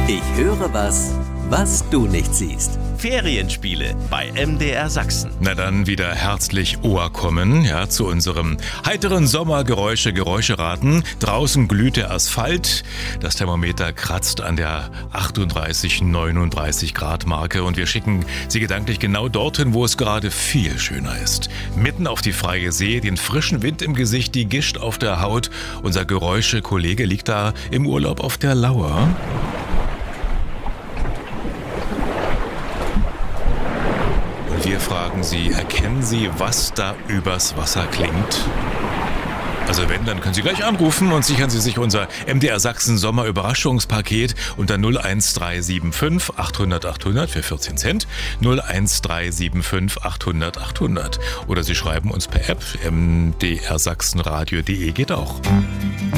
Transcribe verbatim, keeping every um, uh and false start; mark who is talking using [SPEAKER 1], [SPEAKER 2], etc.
[SPEAKER 1] Ich höre was, was du nicht siehst.
[SPEAKER 2] Ferienspiele bei M D R Sachsen.
[SPEAKER 3] Na dann wieder herzlich ohrkommen, ja, zu unserem heiteren Sommergeräusche, Geräuscheraten. Draußen glüht der Asphalt, das Thermometer kratzt an der achtunddreißig, neununddreißig Grad Marke und wir schicken Sie gedanklich genau dorthin, wo es gerade viel schöner ist. Mitten auf die freie See, den frischen Wind im Gesicht, die Gischt auf der Haut. Unser Geräuschekollege liegt da im Urlaub auf der Lauer. Wir fragen Sie, erkennen Sie, was da übers Wasser klingt? Also wenn, dann können Sie gleich anrufen und sichern Sie sich unser M D R Sachsen Sommer-Überraschungspaket unter null eins drei sieben fünf achthundert achthundert für vierzehn Cent, null eins drei sieben fünf achthundert achthundert. Oder Sie schreiben uns per App, m d r sachsen radio punkt d e geht auch.